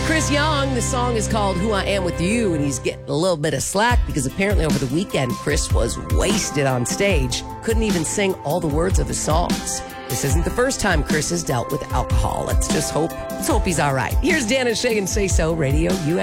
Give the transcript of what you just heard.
Chris Young. The song is called Who I Am With You, and he's getting a little bit of slack because apparently over the weekend, Chris was wasted on stage. Couldn't even sing all the words of his songs. This isn't the first time Chris has dealt with alcohol. Let's hope he's all right. Here's Dan and Shay and Say So, Radio USA.